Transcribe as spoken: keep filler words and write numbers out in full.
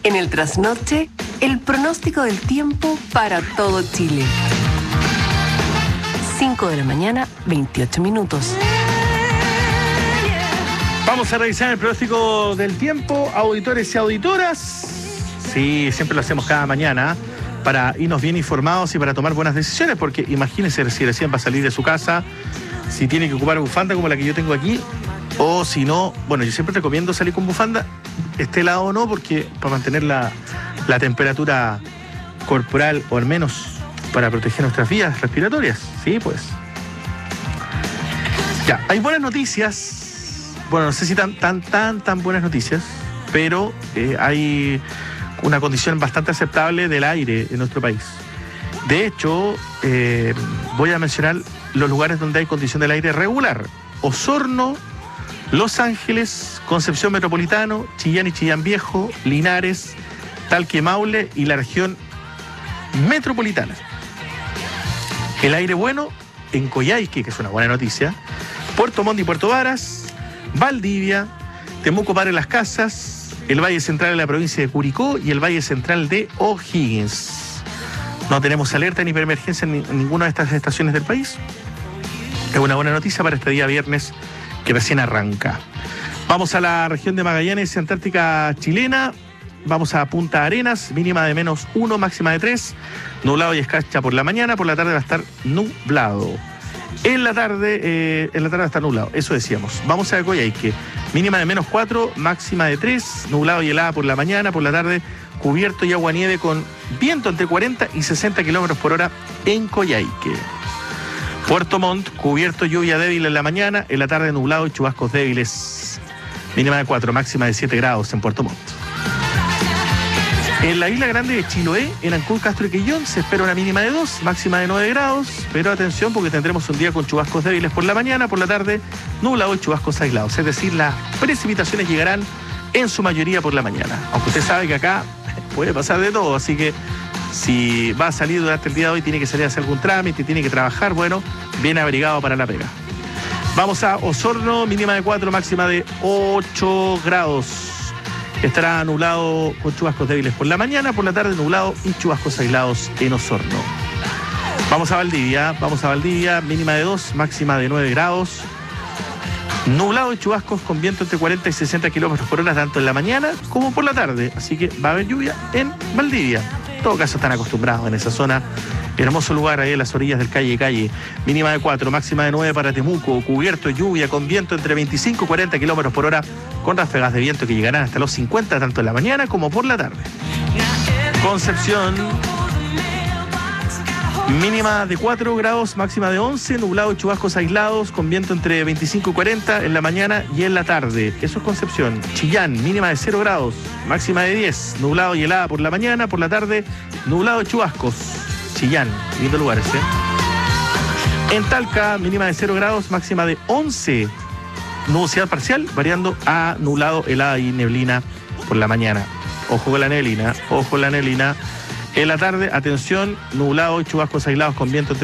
En el trasnoche, el pronóstico del tiempo para todo Chile. cinco de la mañana, veintiocho minutos. Vamos a revisar el pronóstico del tiempo, auditores y auditoras. Sí, siempre lo hacemos cada mañana para irnos bien informados y para tomar buenas decisiones, porque imagínense si recién va a salir de su casa, si tiene que ocupar bufanda como la que yo tengo aquí, o si no, bueno, yo siempre recomiendo salir con bufanda, esté helado o no, porque para mantener la, la temperatura corporal, o al menos para proteger nuestras vías respiratorias, sí, pues. Ya, hay buenas noticias. Bueno, no sé si tan, tan, tan, tan buenas noticias, pero eh, hay una condición bastante aceptable del aire en nuestro país. De hecho, eh, voy a mencionar los lugares donde hay condición del aire regular. Osorno, Los Ángeles, Concepción Metropolitano, Chillán y Chillán Viejo, Linares, Talque, Maule y la región metropolitana. El aire bueno en Coyhaique, que es una buena noticia, Puerto Montt y Puerto Varas, Valdivia, Temuco, Padre Las Casas, el Valle Central de la provincia de Curicó y el Valle Central de O'Higgins. No tenemos alerta ni preemergencia en, en ninguna de estas estaciones del país. Es una buena noticia para este día viernes que recién arranca. Vamos a la región de Magallanes y Antártica chilena. Vamos a Punta Arenas, mínima de menos uno, máxima de tres. Nublado y escarcha por la mañana, por la tarde va a estar nublado. En la tarde, eh, en la tarde va a estar nublado, eso decíamos. Vamos a Coyhaique, mínima de menos cuatro, máxima de tres, nublado y helada por la mañana, por la tarde cubierto y aguanieve con viento entre cuarenta y sesenta kilómetros por hora en Coyhaique. Puerto Montt, cubierto, lluvia débil en la mañana, en la tarde nublado y chubascos débiles. Mínima de cuatro, máxima de siete grados en Puerto Montt. En la isla grande de Chiloé, en Ancud, Castro y Quillón, se espera una mínima de dos, máxima de nueve grados, pero atención porque tendremos un día con chubascos débiles por la mañana, por la tarde nublado y chubascos aislados. Es decir, las precipitaciones llegarán en su mayoría por la mañana. Aunque usted sabe que acá puede pasar de todo, así que si va a salir durante el día de hoy, tiene que salir a hacer algún trámite, tiene que trabajar, bueno, bien abrigado para la pega. Vamos a Osorno, mínima de cuatro, máxima de ocho grados. Estará nublado con chubascos débiles por la mañana, por la tarde nublado y chubascos aislados en Osorno. Vamos a Valdivia, vamos a Valdivia, mínima de dos, máxima de nueve grados. Nublado y chubascos con viento entre cuarenta y sesenta kilómetros por hora, tanto en la mañana como por la tarde. Así que va a haber lluvia en Valdivia. En todo caso están acostumbrados en esa zona. Hermoso lugar ahí en las orillas del Calle Calle. Mínima de cuatro, máxima de nueve para Temuco. Cubierto, lluvia con viento entre veinticinco y cuarenta kilómetros por hora, con ráfagas de viento que llegarán hasta los cincuenta, tanto en la mañana como por la tarde. Concepción, mínima de cuatro grados, máxima de once, nublado y chubascos aislados, con viento entre veinticinco y cuarenta en la mañana y en la tarde. Eso es Concepción. Chillán, mínima de cero grados, máxima de diez, nublado y helada por la mañana, por la tarde nublado y chubascos. Chillán, lindo lugar ese. En Talca, mínima de cero grados, máxima de once. Nubosidad parcial, variando a nublado, helada y neblina por la mañana. Ojo con la neblina, ojo con la neblina. En la tarde, atención, nublado y chubascos aislados con viento entre